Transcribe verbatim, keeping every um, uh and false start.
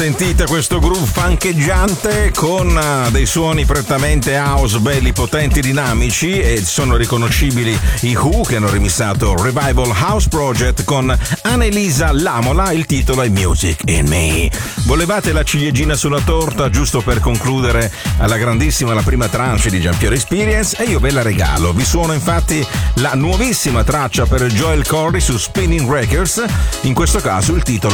sentite questo groove funcheggiante con dei suoni prettamente house, belli, potenti, dinamici, e sono riconoscibili i Who, che hanno remissato Revival House Project con Annelisa Lamola. Il titolo è Music in Me. Volevate la ciliegina sulla torta giusto per concludere alla grandissima la prima tranche di Giampiero Experience, e io ve la regalo. Vi suono infatti la nuovissima traccia per Joel Corry su Spinning Records. In questo caso il titolo